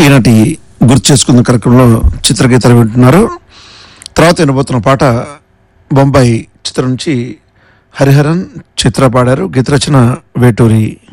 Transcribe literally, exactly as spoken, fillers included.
ఈనాటి గుర్తు చేసుకున్న కార్యక్రమంలో చిత్రగీతాలు వింటున్నారు. తర్వాత వినబోతున్న పాట బొంబాయి చిత్రం నుంచి హరిహరన్ చిత్ర పాడారు. గీత రచన వేటూరి.